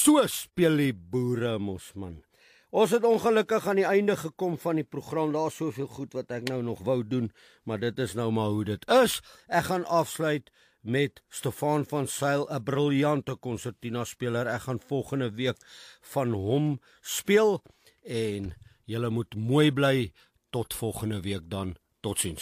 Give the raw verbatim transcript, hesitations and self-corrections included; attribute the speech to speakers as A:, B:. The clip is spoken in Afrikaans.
A: So speel die boere mos man. Ons het ongelukkig aan die einde gekom van die program. Daar is soveel goed wat ek nou nog wou doen, maar dit is nou maar hoe dit is. Ek gaan afsluit met Stefan van Zyl, 'n briljante konsertina speler. Ek gaan volgende week van hom speel en julle moet mooi bly tot volgende week dan. Totsiens.